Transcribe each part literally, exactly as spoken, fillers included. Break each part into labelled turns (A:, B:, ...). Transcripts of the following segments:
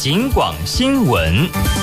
A: 警广新闻。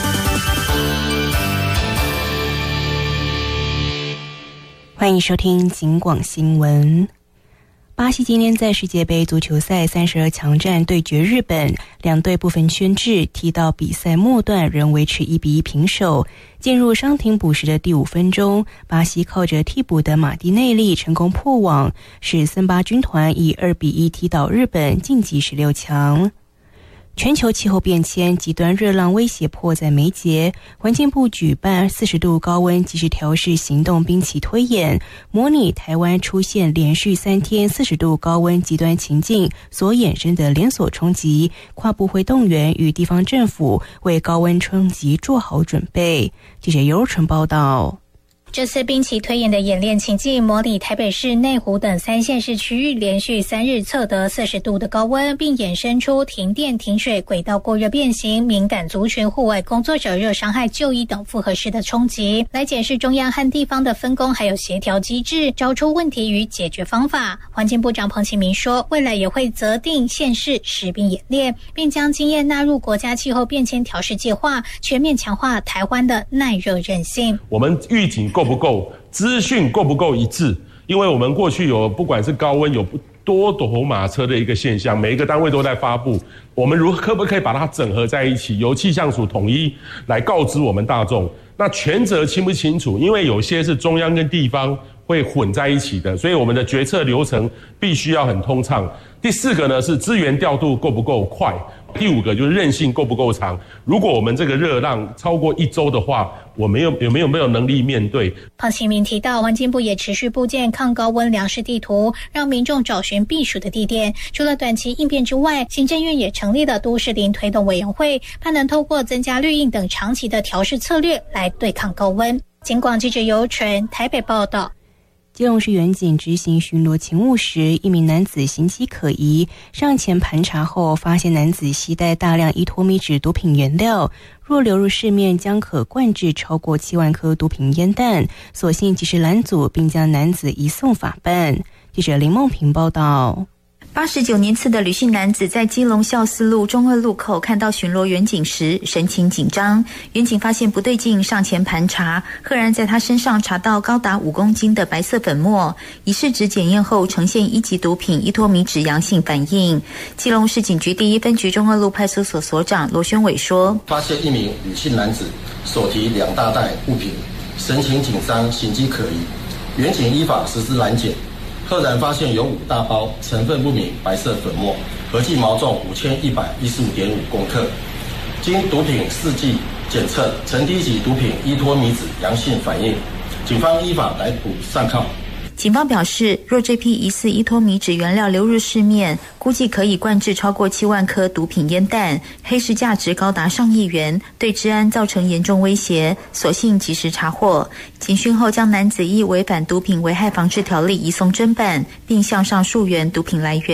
B: 欢迎收听警广新闻。巴西今天在世界杯足球赛三十二强战对决日本，两队不分轩轾，踢到比赛末段仍维持一比一平手。进入伤停补时的第五分钟，巴西靠着替补的马蒂内利成功破网，使森巴军团以二比一踢倒日本，晋级十六强。全球气候变迁，极端热浪威胁迫在眉睫。环境部举办四十度高温即时调试行动兵棋推演，模拟台湾出现连续三天四十度高温极端情境所衍生的连锁冲击。跨部会动员与地方政府为高温冲击做好准备。记者尤纯报道。
C: 这次兵棋推演的演练情境模拟台北市、内湖等三县市区域连续三日测得四十度的高温，并衍生出停电、停水、轨道过热变形、敏感族群、户外工作者热伤害就医等复合式的冲击，来检视中央和地方的分工还有协调机制，找出问题与解决方法。环境部长彭启明说，未来也会择定县市实兵演练，并将经验纳入国家气候变迁调试计划，全面强化台湾的耐热韧性。
D: 我们预警够不够？资讯够不够一致？因为我们过去有不管是高温有多头马车的一个现象，每一个单位都在发布，我们如何可不可以把它整合在一起，由气象署统一来告知我们大众？那权责清不清楚？因为有些是中央跟地方会混在一起的，所以我们的决策流程必须要很通畅。第四个呢是资源调度够不够快？第五个就是韧性够不够长？如果我们这个热浪超过一周的话，我们有有没有没有能力面对？
C: 彭启明提到，环境部也持续布建抗高温粮食地图，让民众找寻避暑的地点。除了短期应变之外，行政院也成立了都市林推动委员会，盼能透过增加绿荫等长期的调试策略来对抗高温。警广记者尤纯台北报道。
B: 基隆市远警执行巡逻勤务时，一名男子形迹可疑，上前盘查后发现男子携带大量依托米酯毒品原料，若流入市面将可灌制超过七万颗毒品烟弹，所幸及时拦阻，并将男子移送法办。记者林梦平报道。
E: 八十九年次的吕姓男子在基隆孝思路中二路口看到巡逻员警时神情紧张，员警发现不对劲，上前盘查，赫然在他身上查到高达五公斤的白色粉末，以试纸检验后呈现一级毒品依托米酯阳性反应。基隆市警局第一分局中二路派出所所长罗宣伟说，
F: 发现一名吕姓男子手提两大袋物品，神情紧张，形迹可疑，员警依法实施拦检，赫然发现有五大包成分不明白色粉末，合计毛重五千一百一十五点五公克，经毒品试剂检测呈低级毒品依托米酯阳性反应，警方依法逮捕上铐。
E: 警方表示，若这批疑似依托米酯原料流入市面，估计可以灌制超过七万颗毒品烟弹，黑市价值高达上亿元，对治安造成严重威胁，所幸及时查获。警讯后将男子依违反毒品危害防治条例移送侦办，并向上溯源毒品来源。